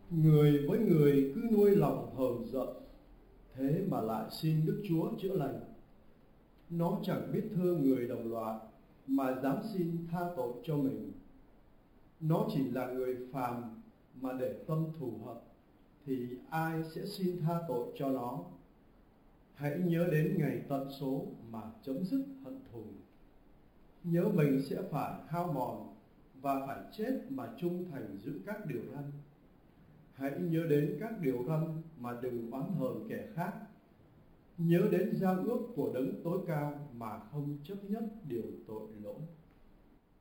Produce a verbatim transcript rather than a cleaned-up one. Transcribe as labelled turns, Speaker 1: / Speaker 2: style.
Speaker 1: Người với người cứ nuôi lòng hờn giận, thế mà lại xin Đức Chúa chữa lành. Nó chẳng biết thương người đồng loại mà dám xin tha tội cho mình. Nó chỉ là người phàm mà để tâm thù hận, thì ai sẽ xin tha tội cho nó? Hãy nhớ đến ngày tận số mà chấm dứt hận thù. Nhớ mình sẽ phải hao mòn và phải chết mà trung thành giữ các điều răn. Hãy nhớ đến các điều răn mà đừng oán hờn kẻ khác. Nhớ đến giao ước của Đấng tối cao mà không chấp nhất điều tội lỗi.